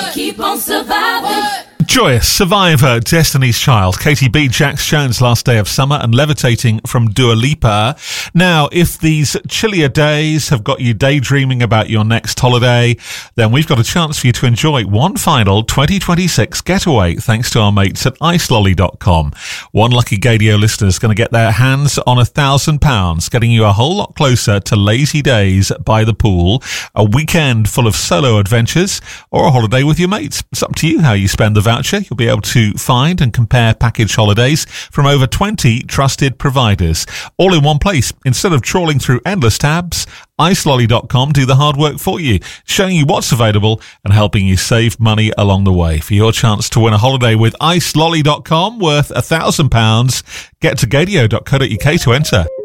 keep on surviving. Joyous, Survivor, Destiny's Child, Katie B, Jax Jones, Last Day of Summer, and Levitating from Dua Lipa. Now, if these chillier days have got you daydreaming about your next holiday, then we've got a chance for you to enjoy one final 2026 getaway thanks to our mates at icelolly.com. One lucky Gadio listener is going to get their hands on £1,000, getting you a whole lot closer to lazy days by the pool, a weekend full of solo adventures, or a holiday with your mates. It's up to you how you spend the voucher. You'll be able to find and compare package holidays from over 20 trusted providers, all in one place. Instead of trawling through endless tabs, icelolly.com do the hard work for you, showing you what's available and helping you save money along the way. For your chance to win a holiday with icelolly.com worth £1,000, get to gadio.co.uk to enter.